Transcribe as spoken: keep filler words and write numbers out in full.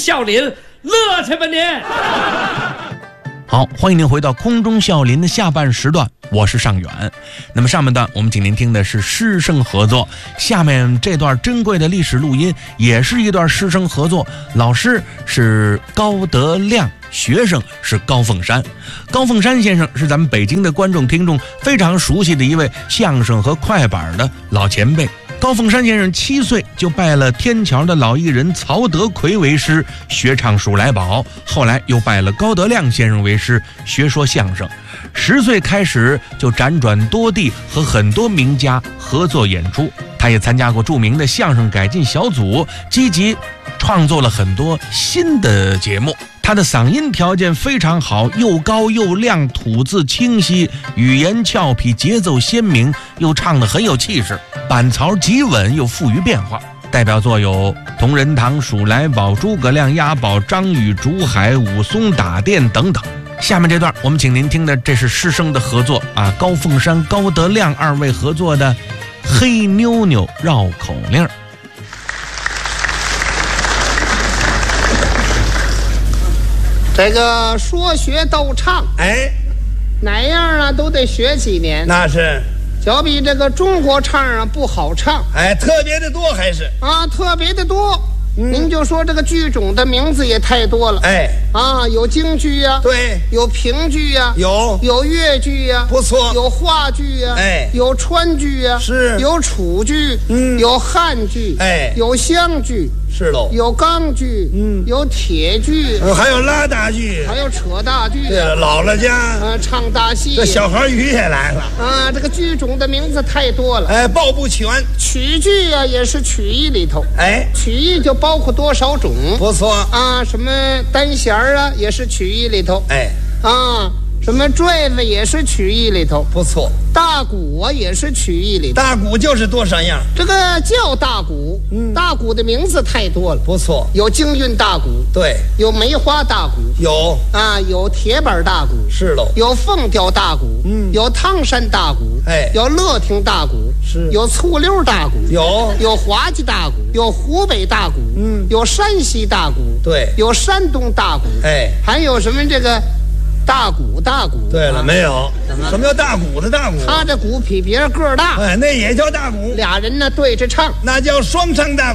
笑林，乐去吧您！ 好，欢迎您回到空中笑林的下半时段，我是尚远。那么上半段我们请您听的是师生合作，下面这段珍贵的历史录音也是一段师生合作，老师是高德亮，学生是高凤山。高凤山先生是咱们北京的观众听众非常熟悉的一位相声和快板的老前辈。高凤山先生七岁就拜了天桥的老艺人曹德奎为师，学唱数来宝，后来又拜了高德亮先生为师，学说相声。十岁开始就辗转多地，和很多名家合作演出。他也参加过著名的相声改进小组，积极创作了很多新的节目。他的嗓音条件非常好，又高又亮，吐字清晰，语言俏皮，节奏鲜明，又唱得很有气势，板槽极稳又富于变化。代表作有同仁堂、数来宝、诸葛亮押宝、张宇竹海、武松打店等等。下面这段我们请您听的，这是师生的合作啊，高凤山、高德亮二位合作的黑妞妞绕口令。 这个说学逗唱， 哎， 哪样啊都得学几年。 那是， 脚比这个中国唱啊不好唱， 哎，特别的多还是啊，特别的多。嗯、您就说这个剧种的名字也太多了， 哎， 啊，有京剧呀、啊， 对， 有评剧呀、啊， 有有越剧呀、啊， 不错， 有话剧呀、啊， 哎， 有川剧呀、啊， 是， 有楚剧，嗯，有汉剧， 哎， 有湘剧。 是喽， 有钢剧，嗯，有铁剧， 呃、还有拉大剧， 还有扯大剧。 对了，姥姥家， 呃，唱大戏。 这小孩鱼也来了啊！这个剧种的名字太多了， 哎，报不全。 曲剧呀、啊，也是曲艺里头， 哎， 曲艺就包括多少种？ 不错啊，什么单弦儿啊，也是曲艺里头， 哎， 啊。什么坠子也是曲艺里头， 不错。 大鼓啊也是曲艺里头， 大鼓就是多少样。 这个叫大鼓，嗯，大鼓的名字太多了， 不错。 有京韵大鼓， 对， 有梅花大鼓， 有啊，有铁板大鼓， 是喽， 有凤雕大鼓，嗯，有汤山大鼓， 哎， 有乐亭大鼓， 是， 有醋溜大鼓， 有， 有滑稽大鼓，有湖北大鼓，嗯，有山西大鼓， 对， 有山东大鼓， 哎， 还有什么这个。大鼓，大鼓。 对了，啊、没有。什么叫大鼓的大鼓？ 他这鼓比别人个儿大。 哎，那也叫大鼓。 俩人呢对着唱， 那叫双唱大鼓。